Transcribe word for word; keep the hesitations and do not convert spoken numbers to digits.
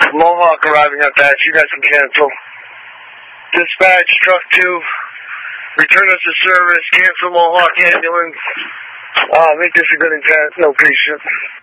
Mohawk arriving at that. You guys can cancel. Dispatch, truck two. Return us to service. Cancel Mohawk ambulance. Uh, make this a good intent. No patient.